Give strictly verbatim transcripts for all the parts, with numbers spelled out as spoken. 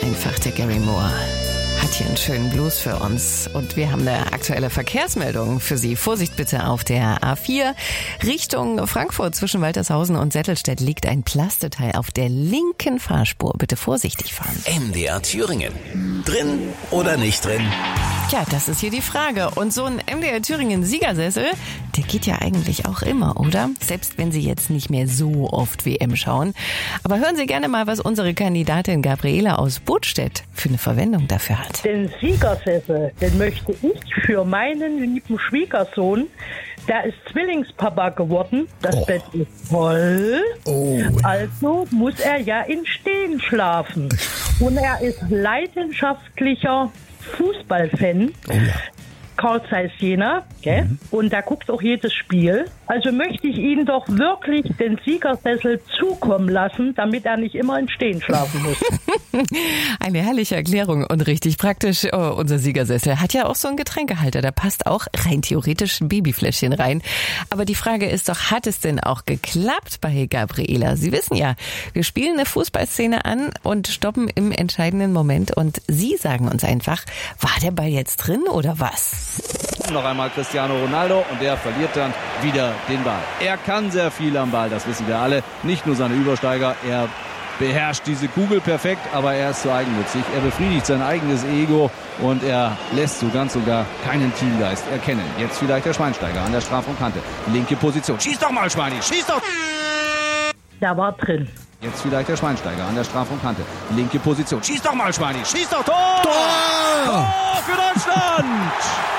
einfach, der Gary Moore. Hat hier einen schönen Blues für uns. Und wir haben eine aktuelle Verkehrsmeldung für Sie. Vorsicht bitte auf der A vier. Richtung Frankfurt zwischen Waltershausen und Settelstedt liegt ein Plasteteil auf der linken Fahrspur. Bitte vorsichtig fahren. M D R Thüringen. Drin oder nicht drin? Tja, das ist hier die Frage. Und so ein M D R Thüringen Siegersessel, der geht ja eigentlich auch immer, oder? Selbst wenn Sie jetzt nicht mehr so oft W M schauen. Aber hören Sie gerne mal, was unsere Kandidatin Gabriela aus Budstedt für eine Verwendung dafür hat. Den Siegersessel, den möchte ich für meinen lieben Schwiegersohn. Der ist Zwillingspapa geworden. Das Oh. Bett ist voll. Oh. Also muss er ja im Stehen schlafen. Und er ist leidenschaftlicher Fußballfan. Oh ja. Carl Zeiss Jena, gell? Mhm. Und da guckt auch jedes Spiel. Also möchte ich ihn doch wirklich den Siegersessel zukommen lassen, damit er nicht immer im Stehen schlafen muss. Eine herrliche Erklärung und richtig praktisch. Oh, unser Siegersessel hat ja auch so einen Getränkehalter. Da passt auch rein theoretisch ein Babyfläschchen rein. Aber die Frage ist doch, hat es denn auch geklappt bei Gabriela? Sie wissen ja, wir spielen eine Fußballszene an und stoppen im entscheidenden Moment. Und Sie sagen uns einfach, war der Ball jetzt drin oder was? Noch einmal Cristiano Ronaldo und der verliert dann wieder den Ball. Er kann sehr viel am Ball, das wissen wir alle. Nicht nur seine Übersteiger, er beherrscht diese Kugel perfekt, aber er ist zu eigennützig. Er befriedigt sein eigenes Ego und er lässt so ganz sogar keinen Teamgeist erkennen. Jetzt vielleicht der Schweinsteiger an der Strafraumkante. Linke Position. Schieß doch mal, Schweini, schieß doch! Der war drin. Jetzt vielleicht der Schweinsteiger an der Strafraumkante. Linke Position. Schieß doch mal, Schweini, schieß doch! Tor! Tor! Tor für Deutschland!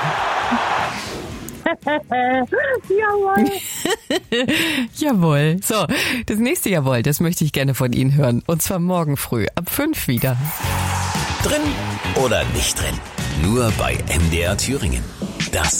Jawohl. Jawohl. So, das nächste Jawohl, das möchte ich gerne von Ihnen hören. Und zwar morgen früh ab fünf wieder. Drin oder nicht drin? Nur bei M D R Thüringen. Das